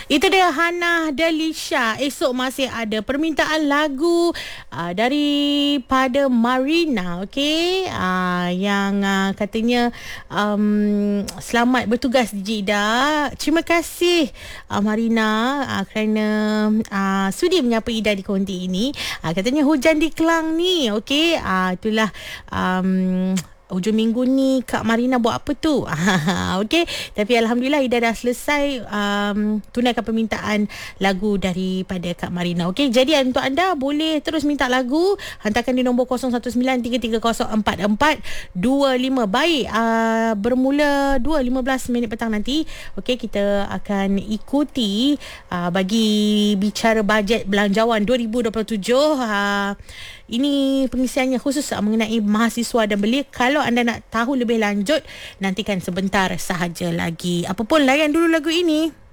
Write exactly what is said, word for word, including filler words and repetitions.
Itu dia Hannah Delisha. Esok masih ada permintaan lagu uh, daripada Marina, okey, uh, yang uh, katanya um, selamat bertugas di Jeddah. Terima kasih uh, Marina uh, kerana uh, sudi menyapa Ida di konti ini. Uh, katanya hujan di Kelang ni, okey, uh, itulah um, hujung minggu ni Kak Marina buat apa tu? Okey, tapi alhamdulillah Ida dah selesai um, tunaikan permintaan lagu daripada Kak Marina. Okey, jadi untuk anda boleh terus minta lagu, hantarkan di nombor kosong satu sembilan tiga tiga kosong empat empat dua lima. Baik, uh, bermula dua lima belas minit petang nanti, okey, kita akan ikuti uh, bagi bicara bajet belanjawan dua ribu dua puluh tujuh. Uh, ini pengisiannya khusus mengenai mahasiswa dan belia. Kalau anda nak tahu lebih lanjut, nantikan sebentar sahaja lagi. Apapun, layan dulu lagu ini.